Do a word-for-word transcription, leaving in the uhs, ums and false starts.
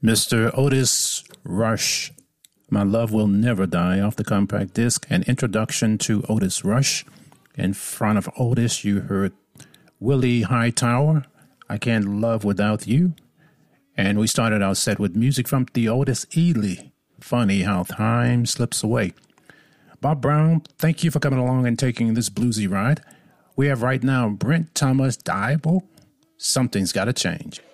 Mister Otis Rush, My Love Will Never Die, off the compact disc. An introduction to Otis Rush. In front of Otis, you heard Willie Hightower, I Can't Love Without You. And we started our set with music from the Otis Ely. Funny how time slips away. Bob Brown, thank you for coming along and taking this bluesy ride. We have right now Brent Thomas Dybul, Something's Gotta Change.